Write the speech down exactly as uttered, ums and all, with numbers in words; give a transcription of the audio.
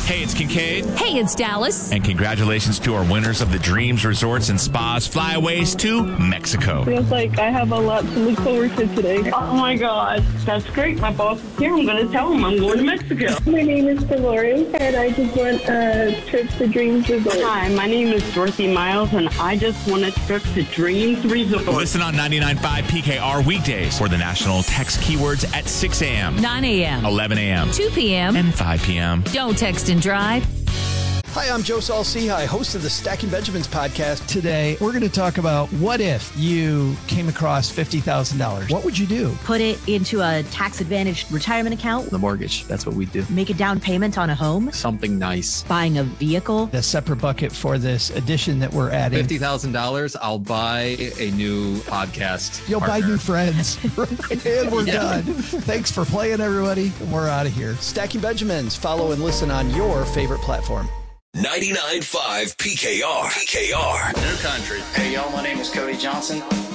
Hey, it's Kincaid. Hey, it's Dallas. And congratulations to our winners of the Dreams Resorts and Spas Flyaways to Mexico. Feels like I have a lot to look forward to today. Oh my God, that's great. My boss is here. I'm going to tell him I'm going to Mexico. My name is Dolores, and I just want a trip to Dreams Resort. Hi, my name is Dorothy Miles, and I just want a trip to Dreams Resort. Listen on ninety-nine point five P K R weekdays for the national text keywords at six a.m., nine a.m., eleven a.m., two p.m., and five p.m. Don't text and drive. Hi, I'm Joe Saul-Sehy, host of the Stacking Benjamins podcast. Today, we're going to talk about what if you came across fifty thousand dollars. What would you do? Put it into a tax-advantaged retirement account. The mortgage, that's what we do. Make a down payment on a home. Something nice. Buying a vehicle. A separate bucket for this addition that we're adding. fifty thousand dollars, I'll buy a new podcast You'll partner. buy new friends. And we're Yeah. done. Thanks for playing, everybody. We're out of here. Stacking Benjamins. Follow and listen on your favorite platform. ninety-nine point five P K R. P K R. New country. Hey, y'all, my name is Cody Johnson.